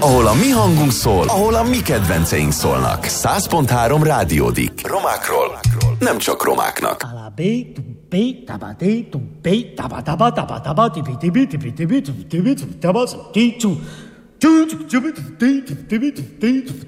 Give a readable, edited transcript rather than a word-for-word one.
Ahol a mi hangunk szól, ahol a mi kedvenceink szólnak. 100.3 Rádiódik. Romákról, nem csak romáknak.